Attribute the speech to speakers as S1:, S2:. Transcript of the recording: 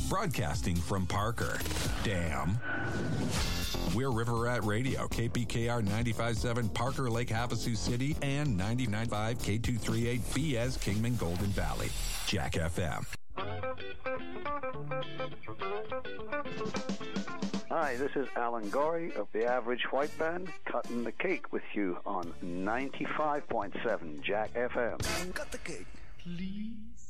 S1: broadcasting from Parker. Damn. We're River Rat Radio, KPKR 95.7 Parker Lake Havasu City and 99.5 K238 BS Kingman Golden Valley. Jack FM.
S2: Hi, this is Alan Gorey of the Average White Band, cutting the cake with you on 95.7 Jack FM.
S3: Cut the cake, please.